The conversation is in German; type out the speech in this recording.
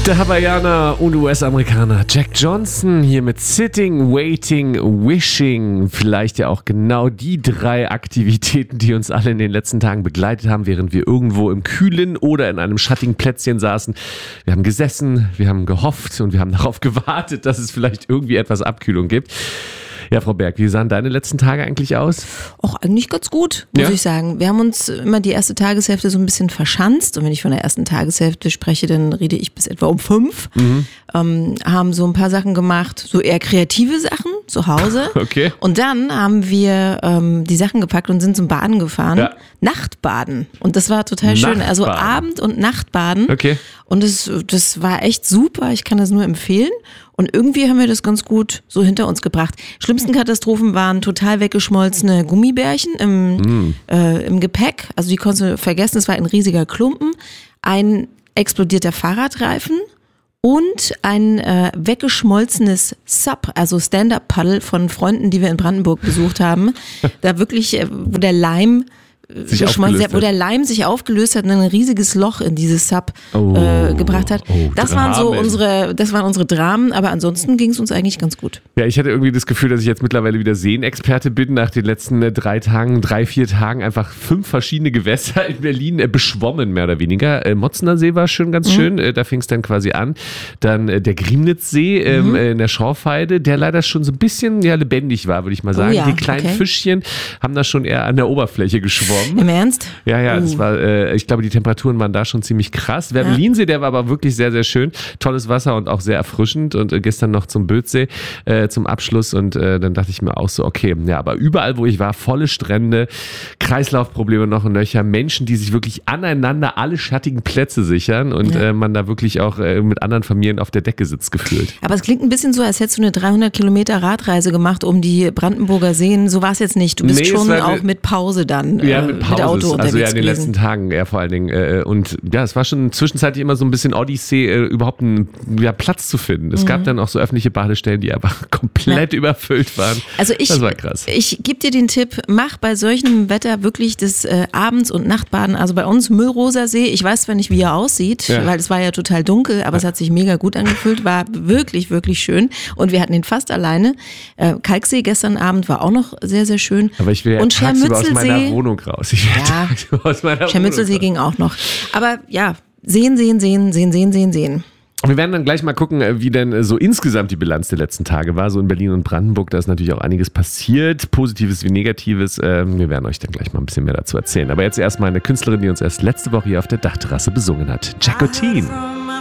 Der Hawaiianer und US-Amerikaner Jack Johnson hier mit Sitting, Waiting, Wishing. Vielleicht ja auch genau die 3 Aktivitäten, die uns alle in den letzten Tagen begleitet haben, während wir irgendwo im kühlen oder in einem schattigen Plätzchen saßen. Wir haben gesessen, wir haben gehofft und wir haben darauf gewartet, dass es vielleicht irgendwie etwas Abkühlung gibt. Ja, Frau Berg, wie sahen deine letzten Tage eigentlich aus? Auch eigentlich ganz gut, muss ich sagen. Wir haben uns immer die erste Tageshälfte so ein bisschen verschanzt. Und wenn ich von der ersten Tageshälfte spreche, dann rede ich bis etwa um 5. Haben so ein paar Sachen gemacht, so eher kreative Sachen zu Hause. Okay. Und dann haben wir die Sachen gepackt und sind zum Baden gefahren. Ja. Nachtbaden. Und das war total schön. Also Abend- und Nachtbaden. Okay. Und das war echt super. Ich kann das nur empfehlen. Und irgendwie haben wir das ganz gut so hinter uns gebracht. Schlimmsten Katastrophen waren total weggeschmolzene Gummibärchen im Gepäck. Also die konntest du vergessen, es war ein riesiger Klumpen. Ein explodierter Fahrradreifen und ein weggeschmolzenes Sub, also Stand-Up-Paddle von Freunden, die wir in Brandenburg besucht haben. Da wirklich, wo der Leim sich aufgelöst hat und ein riesiges Loch in dieses Sub gebracht hat. Das waren unsere Dramen, aber ansonsten ging es uns eigentlich ganz gut. Ja, ich hatte irgendwie das Gefühl, dass ich jetzt mittlerweile wieder Seenexperte bin, nach den letzten 3-4 Tagen einfach 5 verschiedene Gewässer in Berlin beschwommen, mehr oder weniger. Motzener See war ganz schön, da fing es dann quasi an. Dann der Griemnitzsee in der Schorfheide, der leider schon so ein bisschen lebendig war, würde ich mal sagen. Die kleinen Fischchen haben da schon eher an der Oberfläche geschwommen. Im Ernst? Ja, das war, ich glaube, die Temperaturen waren da schon ziemlich krass. Der Berlinsee, der war aber wirklich sehr, sehr schön. Tolles Wasser und auch sehr erfrischend. Und gestern noch zum Bödsee zum Abschluss. Und dann dachte ich mir auch so, okay, ja, aber überall, wo ich war, volle Strände, Kreislaufprobleme noch und nöcher, Menschen, die sich wirklich aneinander alle schattigen Plätze sichern und man da wirklich auch mit anderen Familien auf der Decke sitzt gefühlt. Aber es klingt ein bisschen so, als hättest du eine 300 Kilometer Radreise gemacht um die Brandenburger Seen. So war es jetzt nicht. Du bist schon auch mit Pause dann. Ja, mit Pause. Mit Auto also ja, in den gewesen. letzten Tagen vor allen Dingen. Und ja, es war schon zwischenzeitlich immer so ein bisschen Odyssee, überhaupt einen Platz zu finden. Es gab dann auch so öffentliche Badestellen, die einfach komplett überfüllt waren. Also das war krass. Ich gebe dir den Tipp, mach bei solchem Wetter wirklich das Abends- und Nachtbaden. Also bei uns Müllroser See, ich weiß zwar nicht, wie er aussieht, weil es war ja total dunkel, aber es hat sich mega gut angefühlt, war wirklich, wirklich schön. Und wir hatten ihn fast alleine. Kalksee gestern Abend war auch noch sehr, sehr schön. Aber ich will ja tagsüber aus meiner Wohnung raus. Schermützelsee ging auch noch. Aber ja, sehen. Wir werden dann gleich mal gucken, wie denn so insgesamt die Bilanz der letzten Tage war. So in Berlin und Brandenburg, da ist natürlich auch einiges passiert. Positives wie Negatives. Wir werden euch dann gleich mal ein bisschen mehr dazu erzählen. Aber jetzt erstmal eine Künstlerin, die uns erst letzte Woche hier auf der Dachterrasse besungen hat. Jacqueline.